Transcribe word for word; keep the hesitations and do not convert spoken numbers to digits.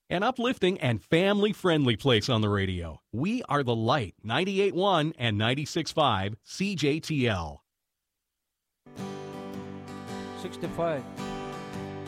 An uplifting and family-friendly place on the radio. We are The Light, ninety-eight point one and ninety-six point five C J T L. sixty-five.